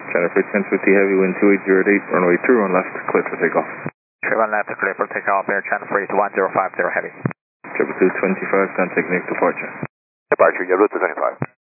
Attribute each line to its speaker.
Speaker 1: Channel 350 heavy, wind 2808, runway 31 left, clear for takeoff.
Speaker 2: 31 left, clear for takeoff, Air Channel 321 050 heavy.
Speaker 1: 225, contact next departure.
Speaker 3: Departure, yeah, route to 25.